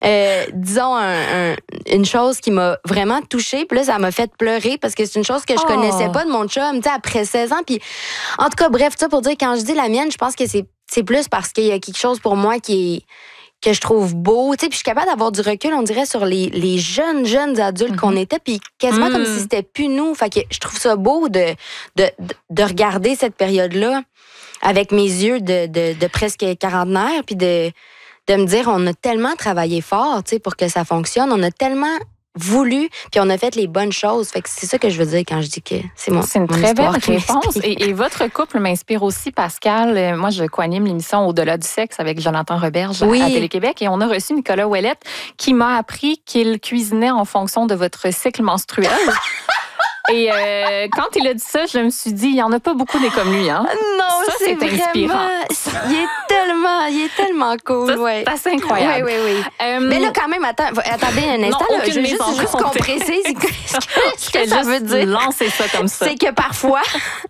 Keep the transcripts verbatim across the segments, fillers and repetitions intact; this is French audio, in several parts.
euh, disons, un, un, une chose qui m'a vraiment touchée. Puis là, ça m'a fait pleurer parce que c'est une chose que je Oh. connaissais pas de mon chum, tu sais, après seize ans. Puis, en tout cas, bref, ça pour dire, quand je dis la mienne, je pense que c'est, c'est plus parce qu'il y a quelque chose pour moi qui est que je trouve beau. Tu sais, puis je suis capable d'avoir du recul, on dirait, sur les, les jeunes, jeunes adultes mm-hmm. qu'on était, puis quasiment mm. comme si c'était plus nous. Fait que je trouve ça beau de, de, de regarder cette période-là avec mes yeux de, de, de presque quarantenaire, puis de, de me dire, on a tellement travaillé fort, tu sais, pour que ça fonctionne. On a tellement voulu, puis on a fait les bonnes choses. Fait que c'est ça que je veux dire quand je dis que c'est mon C'est une mon très belle histoire qui réponse. m'inspire. Et, et votre couple m'inspire aussi, Pascal. Moi, je co-anime l'émission Au-delà du sexe avec Jonathan Roberge Oui. à Télé-Québec. Et on a reçu Nicolas Ouellette qui m'a appris qu'il cuisinait en fonction de votre cycle menstruel. Et euh, quand il a dit ça, je me suis dit, il n'y en a pas beaucoup des comme lui. Hein? Non, ça, c'est, c'est inspirant. Vraiment, il est tellement, il est tellement cool. Ça, ouais. C'est assez incroyable. Oui, oui, oui. Euh, Mais là, quand même, attends, attendez un instant. Non, là, je veux juste, juste qu'on précise ce que, ce que ça veut dire. Lancer ça comme ça. C'est que parfois,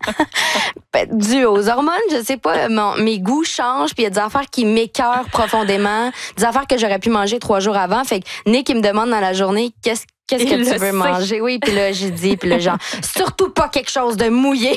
dû aux hormones, je sais pas, mon, mes goûts changent, puis il y a des affaires qui m'écœurent profondément, des affaires que j'aurais pu manger trois jours avant. Fait que Nick, il me demande dans la journée, qu'est-ce Qu'est-ce que il tu veux sait. manger? Oui, puis là, j'ai dit, puis là, genre, surtout pas quelque chose de mouillé.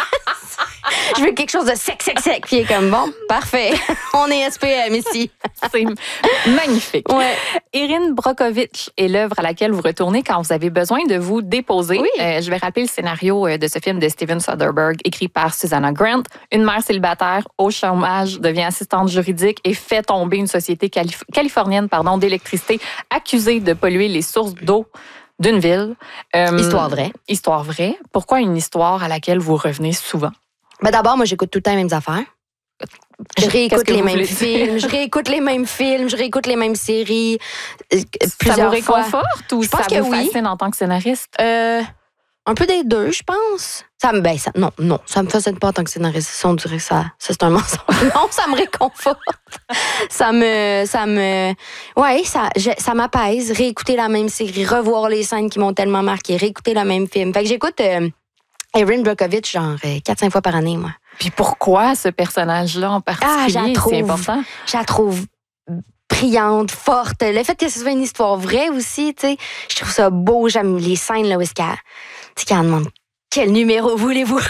Je veux quelque chose de sec, sec, sec. Puis il est comme, bon, parfait. On est S P M ici. C'est magnifique. Ouais. Erin Brockovich est l'œuvre à laquelle vous retournez quand vous avez besoin de vous déposer. Oui. Euh, je vais rappeler le scénario de ce film de Steven Soderbergh, écrit par Susanna Grant. Une mère célibataire au chômage devient assistante juridique et fait tomber une société calif- californienne pardon, d'électricité accusée de polluer les sources d'eau d'une ville. Euh, Histoire vraie. Histoire vraie. Pourquoi une histoire à laquelle vous revenez souvent? Ben d'abord, moi, j'écoute tout le temps les mêmes affaires. Je réécoute les mêmes films, je réécoute les mêmes films, je réécoute les mêmes séries. Euh, ça vous fois. réconforte ou je pense ça que vous oui. fascine en tant que scénariste? Euh, un peu des deux, je pense. Ça me, ben, ça, non, non, ça me fascine pas en tant que scénariste. Ça, on dirait que ça, ça c'est un mensonge. Non, ça me réconforte. ça me, ça me, ouais, ça, je, ça m'apaise. Réécouter la même série, revoir les scènes qui m'ont tellement marqué, réécouter le même film. Fait que j'écoute euh, Erin Brockovich genre quatre cinq fois par année, moi. Puis pourquoi ce personnage-là en particulier? Ah, trouve, c'est important. Je la trouve brillante, forte. Le fait que ce soit une histoire vraie aussi, tu sais, je trouve ça beau. J'aime les scènes là où est-ce qu'elle, tu sais, qu'elle demande quel numéro voulez-vous?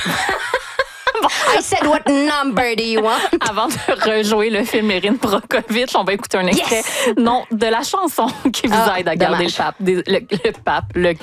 I said, what number do you want? Avant de rejouer le film Erin Brockovich, on va écouter un extrait Yes! non, de la chanson qui vous Ah, aide à garder dommage. le pape. Le, le pape, le